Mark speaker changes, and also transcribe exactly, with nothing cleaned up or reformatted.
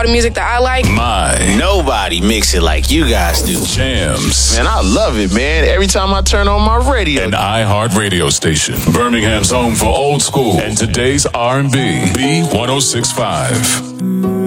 Speaker 1: all the music that I like.
Speaker 2: My.
Speaker 3: Nobody mix it like you guys do.
Speaker 2: Jams.
Speaker 3: Man, I love it, man. Every time I turn on my radio.
Speaker 2: An iHeart radio station. Birmingham's home for old school and today's R and B. B one oh six point five.